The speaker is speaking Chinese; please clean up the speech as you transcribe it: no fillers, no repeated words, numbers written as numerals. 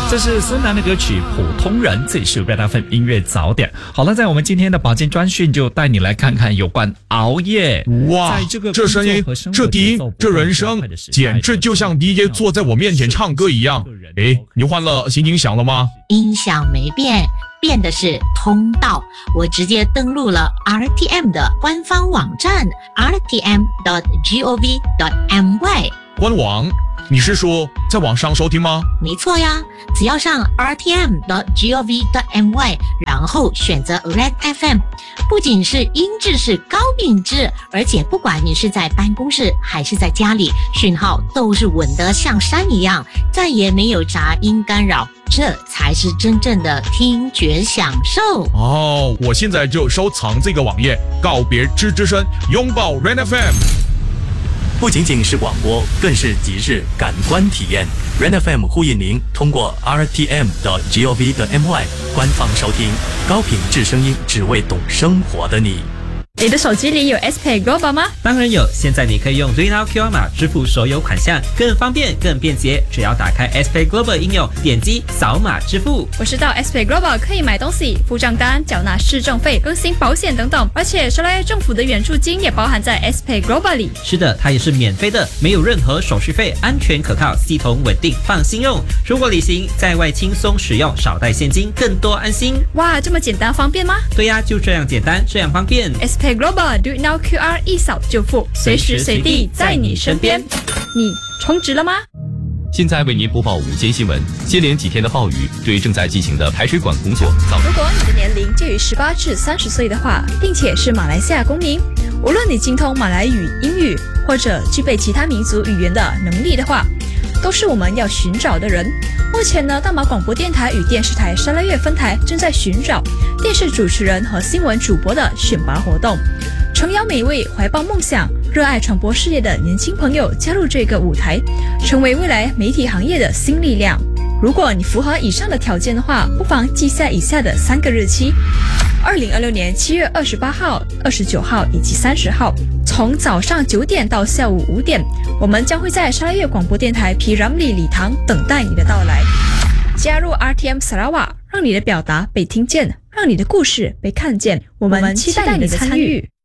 这是孙楠的歌曲《普通人》，这里是贝达芬音乐早点。好了，在我们今天的保健专讯就带你来看看有关熬夜。 哇，这声音，这低音，这人声，简直就像 DJ 坐在我面前唱歌一样。诶，你换了新音响了吗？ 音响没变，变的是通道。我直接登录了 RTM 的官方网站 rtm.gov.my 官网。你是说在网上收听吗？ 没错呀，只要上 rtm.gov.my 然后选择 Red FM， 不仅是音质是高品质，而且不管你是在办公室还是在家里，讯号都是稳得像山一样，再也没有杂音干扰，这才是真正的听觉享受。 哦，我现在就收藏这个网页，告别吱吱声，拥抱 Red FM。 不仅仅是广播，更是极致感官体验。Red FM 呼吁您通过 rtm.gov.my 官方收听高品质声音，只为懂生活的你。 你的手机里有 SPay Global 吗？ 当然有，现在你可以用 Now QR 码支付所有款项，更方便更便捷。只要打开 SPay Global 应用，点击扫码支付。 我知道 SPay Global 可以买东西、付账单、缴纳市政费、更新保险等等，而且沙拉越政府的援助金也包含在 SPay Global 里。 是的，它也是免费的，没有任何手续费，安全可靠，系统稳定，放心用。出国旅行在外轻松使用，少带现金，更多安心。 哇，这么简单方便吗？ 对呀，就这样简单，这样方便。 SPay Global Do Now QR 一扫就付，随时随地在你身边。你充值了吗？ 现在为您播报午间新闻。接连几天的暴雨对正在进行的排水管工作造成。 如果你的年龄介于18至30岁的话，并且是马来西亚公民，无论你精通马来语、英语，或者具备其他民族语言的能力的话，都是我们要寻找的人。目前呢，大马广播电台与电视台沙拉越分台正在寻找电视主持人和新闻主播的选拔活动，诚邀每位怀抱梦想、热爱传播事业的年轻朋友加入这个舞台，成为未来媒体行业的新力量。如果你符合以上的条件的话，不妨记下以下的3个日期：2026年7月28号、29号以及30号，从早上9点到下午5点，我们将会在沙拉越广播电台P Ramlee礼堂等待你的到来。加入 RTM Sarawak， 让你的表达被听见，让你的故事被看见。我们期待你的参与。